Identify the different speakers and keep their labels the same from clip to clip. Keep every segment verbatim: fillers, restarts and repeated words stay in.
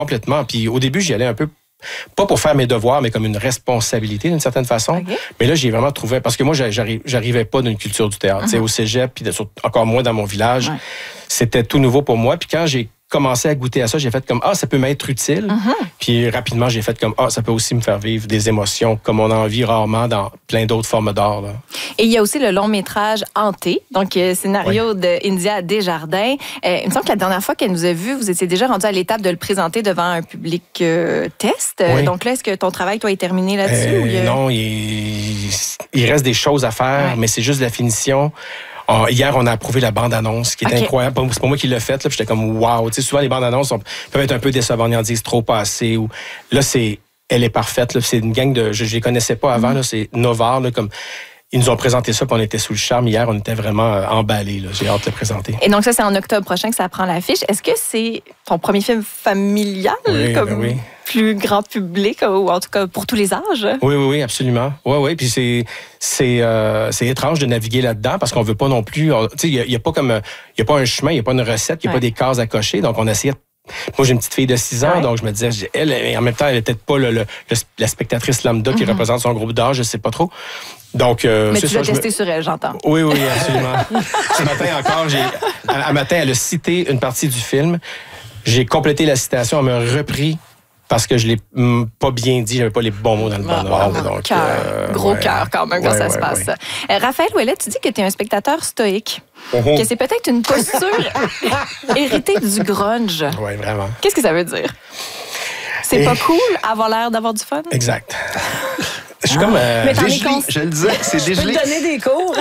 Speaker 1: complètement. Puis au début, j'y allais un peu, pas pour faire mes devoirs, mais comme une responsabilité d'une certaine façon. Okay. Mais là, j'ai vraiment trouvé, parce que moi, j'arrive, j'arrivais pas d'une culture du théâtre. Uh-huh. Au cégep, puis encore moins dans mon village, ouais. C'était tout nouveau pour moi. Puis quand j'ai commencé à goûter à ça, j'ai fait comme, ah, ça peut m'être utile. Mm-hmm. Puis rapidement, j'ai fait comme, ah, ça peut aussi me faire vivre des émotions comme on en vit rarement dans plein d'autres formes d'art. Là.
Speaker 2: Et il y a aussi le long métrage Hanté, donc euh, scénario oui. de India Desjardins. Euh, il me semble que la dernière fois qu'elle nous a vus, vous étiez déjà rendu à l'étape de le présenter devant un public euh, test. Oui. Donc là, est-ce que ton travail, toi, est terminé là-dessus?
Speaker 1: Euh,
Speaker 2: ou il y a...
Speaker 1: Non, il, il reste des choses à faire, ouais. mais c'est juste la finition. Oh, hier, on a approuvé la bande-annonce, qui est okay. incroyable. C'est pas moi qui l'ai faite. Là, puis j'étais comme, wow. Tu sais, souvent, les bandes-annonces on, peuvent être un peu décevantes. Ils en disent trop pas assez. Ou... Là, c'est, elle est parfaite. Là. C'est une gang de... Je ne les connaissais pas avant. Mm-hmm. Là, c'est Novar. Là, comme... Ils nous ont présenté ça, puis on était sous le charme. Hier, on était vraiment euh, emballés. Là. J'ai hâte de le présenter.
Speaker 2: Et donc ça, c'est en octobre prochain que ça prend l'affiche. Est-ce que c'est ton premier film familial,
Speaker 1: oui,
Speaker 2: comme
Speaker 1: ben oui.
Speaker 2: plus grand public, ou en tout cas pour tous les âges?
Speaker 1: Oui, oui, oui, absolument. Oui, oui. Puis c'est c'est euh, c'est étrange de naviguer là-dedans parce qu'on veut pas non plus. Tu sais, il y, y a pas comme il y a pas un chemin, il y a pas une recette, il y a ouais. pas des cases à cocher. Donc on essayait. Moi, j'ai une petite fille de six ans, ouais. donc je me disais, elle, en même temps, elle est peut-être pas le, le, le, la spectatrice lambda mm-hmm. qui représente son groupe d'âge, je sais pas trop. Donc, euh,
Speaker 2: mais tu l'as
Speaker 1: ça,
Speaker 2: testé
Speaker 1: me...
Speaker 2: sur elle, j'entends.
Speaker 1: Oui, oui, absolument. Ce matin encore, j'ai, un matin, elle a cité une partie du film. J'ai complété la citation, elle m'a repris parce que je l'ai mm, pas bien dit, j'avais pas les bons mots dans le bon
Speaker 2: ah,
Speaker 1: ordre. Donc,
Speaker 2: cœur. Euh, Gros
Speaker 1: ouais.
Speaker 2: cœur quand même quand
Speaker 1: ouais,
Speaker 2: ça
Speaker 1: ouais,
Speaker 2: se passe.
Speaker 1: Ouais.
Speaker 2: Euh, Raphaël Ouellet, tu dis que tu es un spectateur stoïque. Uh-huh. Que c'est peut-être une posture héritée du grunge.
Speaker 1: Oui, vraiment.
Speaker 2: Qu'est-ce que ça veut dire? C'est Et... pas cool avoir l'air d'avoir du fun?
Speaker 1: Exact. Je suis comme... Euh,
Speaker 2: mais t'en
Speaker 3: dégelé,
Speaker 2: cons...
Speaker 3: je le disais, c'est dégelé.
Speaker 4: Je peux te donner des cours.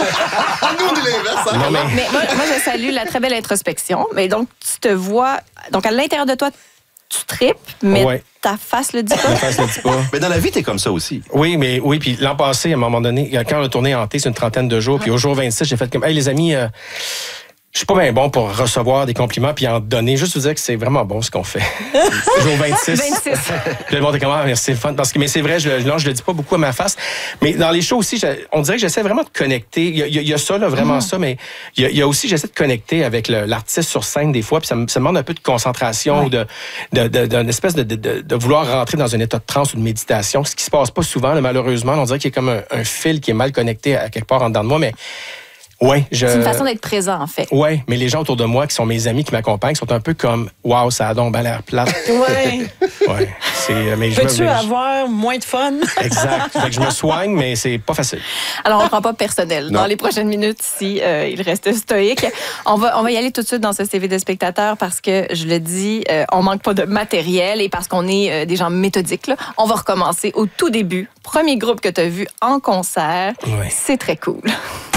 Speaker 3: Nous, on est l'inverse.
Speaker 2: Non, mais... mais moi, moi, je salue la très belle introspection. Mais donc, tu te vois... Donc, à l'intérieur de toi, tu tripes, mais ouais. ta face le dit pas.
Speaker 1: Ta face le dit pas.
Speaker 3: Mais dans la vie, t'es comme ça aussi.
Speaker 1: Oui, mais oui. Puis l'an passé, à un moment donné, quand on a tourné Hanté, c'est une trentaine de jours. Puis au jour vingt-six, j'ai fait comme... Hey, les amis... Euh, je suis pas bien bon pour recevoir des compliments puis en donner. Juste vous dire que c'est vraiment bon ce qu'on fait. Jour vingt-six.
Speaker 2: vingt-six.
Speaker 1: Puis le monde est comme, ah, merci, c'est le fun. Parce que, mais c'est vrai, je, non, je le dis pas beaucoup à ma face. Mais dans les shows aussi, je, on dirait que j'essaie vraiment de connecter. Il y a, il y a ça, là, vraiment mmh. ça, mais il y, a, il y a aussi, j'essaie de connecter avec le, l'artiste sur scène des fois. Puis ça me, ça me demande un peu de concentration, ouais. de, de, de, d'une espèce de, de, de, de vouloir rentrer dans un état de transe ou de méditation. Ce qui se passe pas souvent, là, malheureusement. On dirait qu'il y a comme un, un fil qui est mal connecté à quelque part en dedans de moi, mais ouais, je...
Speaker 2: C'est une façon d'être présent, en fait.
Speaker 1: Oui, mais les gens autour de moi, qui sont mes amis, qui m'accompagnent, sont un peu comme « Wow, ça a donc bien l'air plate. »
Speaker 4: Oui.
Speaker 1: Ouais, c'est... Mais
Speaker 4: Peux-tu
Speaker 1: je me...
Speaker 4: avoir moins de fun?
Speaker 1: Exact. Fait que je me soigne, mais c'est pas facile.
Speaker 2: Alors, on ne prend pas personnel.
Speaker 3: Non.
Speaker 2: Dans les prochaines minutes, si euh, il reste stoïque. On va, on va y aller tout de suite dans ce C V de spectateur parce que, je le dis, euh, on manque pas de matériel et parce qu'on est euh, des gens méthodiques. Là. On va recommencer au tout début. Premier groupe que tu as vu en concert.
Speaker 1: Ouais.
Speaker 2: C'est très cool.